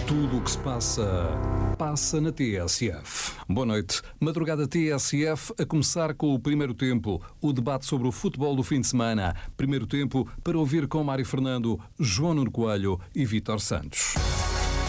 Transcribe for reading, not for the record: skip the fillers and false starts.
Tudo o que se passa na TSF. Boa noite. Madrugada TSF a começar com o primeiro tempo. O debate sobre o futebol do fim de semana. Primeiro tempo para ouvir com Mário Fernando, João Nuno Coelho e Vítor Santos.